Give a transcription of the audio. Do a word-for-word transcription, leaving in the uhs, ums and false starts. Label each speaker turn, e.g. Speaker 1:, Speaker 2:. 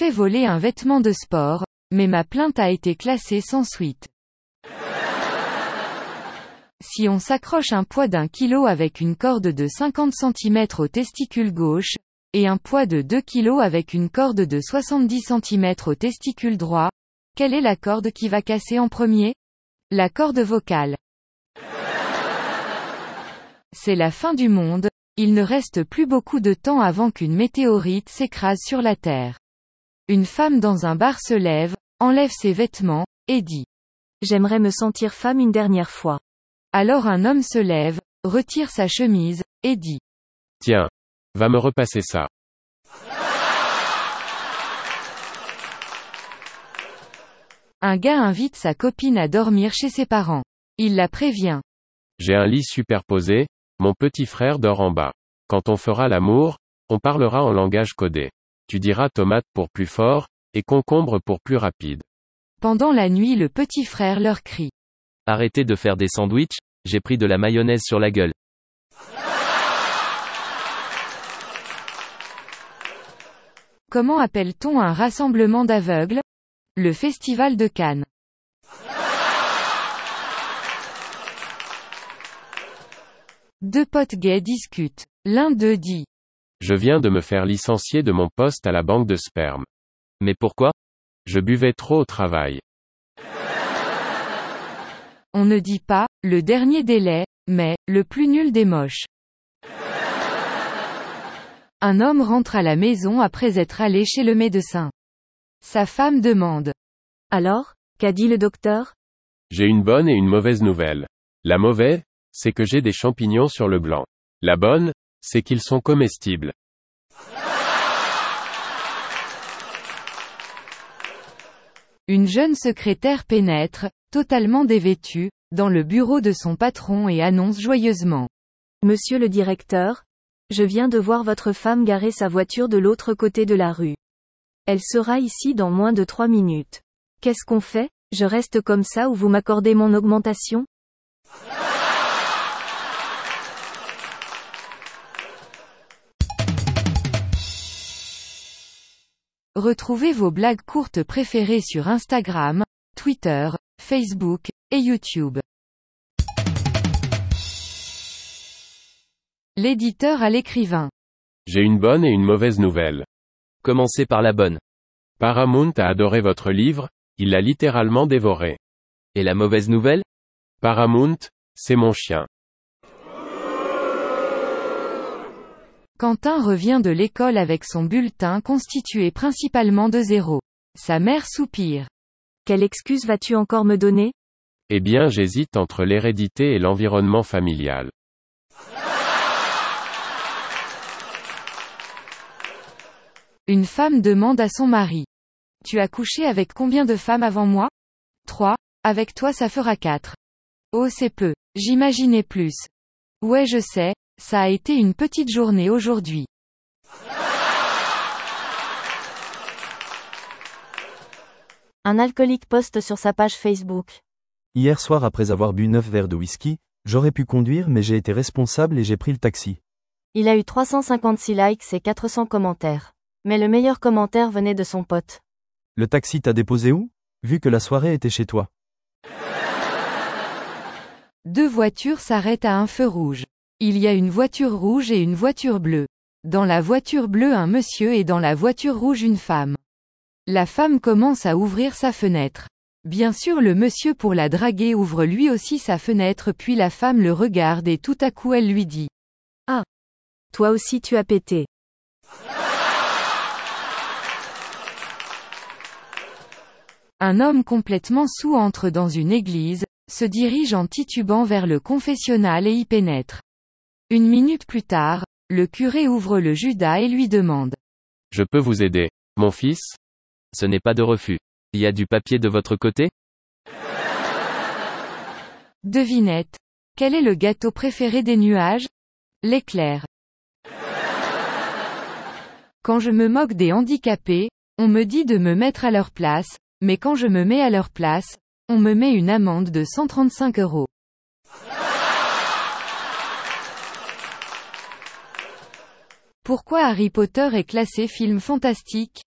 Speaker 1: fait voler un vêtement de sport, mais ma plainte a été classée sans suite. Si on s'accroche un poids d'un kilo avec une corde de cinquante centimètres au testicule gauche, et un poids de deux kilos avec une corde de soixante-dix centimètres au testicule droit, quelle est la corde qui va casser en premier? La corde vocale. C'est la fin du monde, il ne reste plus beaucoup de temps avant qu'une météorite s'écrase sur la Terre. Une femme dans un bar se lève, enlève ses vêtements, et dit:
Speaker 2: J'aimerais me sentir femme une dernière fois.
Speaker 1: Alors un homme se lève, retire sa chemise, et dit:
Speaker 3: Tiens, va me repasser ça.
Speaker 1: Un gars invite sa copine à dormir chez ses parents. Il la prévient:
Speaker 3: J'ai un lit superposé, mon petit frère dort en bas. Quand on fera l'amour, on parlera en langage codé. Tu diras tomate pour plus fort, et concombre pour plus rapide.
Speaker 1: Pendant la nuit, le petit frère leur crie:
Speaker 4: Arrêtez de faire des sandwichs, j'ai pris de la mayonnaise sur la gueule.
Speaker 1: Comment appelle-t-on un rassemblement d'aveugles? Le festival de Cannes. Deux potes gays discutent. L'un d'eux dit:
Speaker 3: Je viens de me faire licencier de mon poste à la banque de sperme.
Speaker 4: Mais pourquoi?
Speaker 3: Je buvais trop au travail.
Speaker 1: On ne dit pas « le dernier délai », mais « le plus nul des moches ». Un homme rentre à la maison après être allé chez le médecin. Sa femme demande:
Speaker 2: Alors, qu'a dit le docteur?
Speaker 3: J'ai une bonne et une mauvaise nouvelle. La mauvaise, c'est que j'ai des champignons sur le blanc. La bonne, c'est qu'ils sont comestibles.
Speaker 1: Une jeune secrétaire pénètre, totalement dévêtue, dans le bureau de son patron et annonce joyeusement:
Speaker 2: Monsieur le directeur, je viens de voir votre femme garer sa voiture de l'autre côté de la rue. Elle sera ici dans moins de trois minutes. Qu'est-ce qu'on fait? Je reste comme ça ou vous m'accordez mon augmentation?
Speaker 1: Retrouvez vos blagues courtes préférées sur Instagram, Twitter, Facebook, et YouTube. L'éditeur à l'écrivain.
Speaker 3: J'ai une bonne et une mauvaise nouvelle.
Speaker 4: Commencez par la bonne.
Speaker 3: Paramount a adoré votre livre, il l'a littéralement dévoré.
Speaker 4: Et la mauvaise nouvelle?
Speaker 3: Paramount, c'est mon chien.
Speaker 1: Quentin revient de l'école avec son bulletin constitué principalement de zéros. Sa mère soupire.
Speaker 2: Quelle excuse vas-tu encore me donner?
Speaker 3: Eh bien, j'hésite entre l'hérédité et l'environnement familial.
Speaker 1: Une femme demande à son mari: Tu as couché avec combien de femmes avant moi? Trois. Avec toi ça fera quatre. Oh, c'est peu. J'imaginais plus. Ouais, je sais, ça a été une petite journée aujourd'hui.
Speaker 2: Un alcoolique poste sur sa page Facebook.
Speaker 5: Hier soir, après avoir bu neuf verres de whisky, j'aurais pu conduire mais j'ai été responsable et j'ai pris le taxi.
Speaker 2: Il a eu trois cent cinquante-six likes et quatre cents commentaires. Mais le meilleur commentaire venait de son pote.
Speaker 5: Le taxi t'a déposé où? Vu que la soirée était chez toi.
Speaker 1: Deux voitures s'arrêtent à un feu rouge. Il y a une voiture rouge et une voiture bleue. Dans la voiture bleue un monsieur et dans la voiture rouge une femme. La femme commence à ouvrir sa fenêtre. Bien sûr, le monsieur pour la draguer ouvre lui aussi sa fenêtre, puis la femme le regarde et tout à coup elle lui dit:
Speaker 2: Ah! Toi aussi tu as pété.
Speaker 1: Un homme complètement saoul entre dans une église, se dirige en titubant vers le confessionnal et y pénètre. Une minute plus tard, le curé ouvre le Judas et lui demande:
Speaker 3: Je peux vous aider, mon fils?
Speaker 4: Ce n'est pas de refus. Il y a du papier de votre côté?
Speaker 1: Devinette. Quel est le gâteau préféré des nuages? L'éclair. Quand je me moque des handicapés, on me dit de me mettre à leur place, mais quand je me mets à leur place, on me met une amende de cent trente-cinq euros. Pourquoi Harry Potter est classé film fantastique?